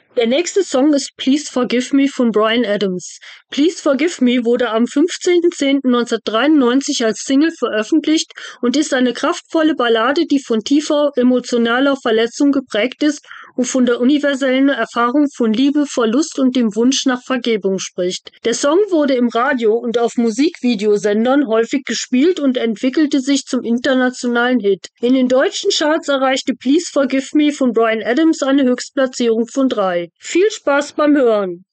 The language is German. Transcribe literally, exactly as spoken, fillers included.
Der nächste Song ist Please Forgive Me von Bryan Adams. Please Forgive Me wurde am fünfzehnten zehnten neunzehnhundertdreiundneunzig als Single veröffentlicht und ist eine kraftvolle Ballade, die von tiefer emotionaler Verletzung geprägt ist und von der universellen Erfahrung von Liebe, Verlust und dem Wunsch nach Vergebung spricht. Der Song wurde im Radio und auf Musikvideosendern häufig gespielt und entwickelte sich zum internationalen Hit. In den deutschen Charts erreichte Please Forgive Me von Bryan Adams eine Höchstplatzierung von drei. Viel Spaß beim Hören!